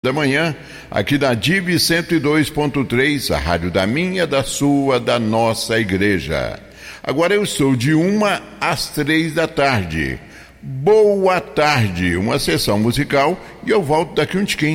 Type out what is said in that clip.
da manhã, aqui da DIV 102.3, a rádio da minha, da sua, da nossa igreja. Agora eu estou de 1 às 3 da tarde. Boa tarde, uma sessão musical e eu volto daqui um tiquinho.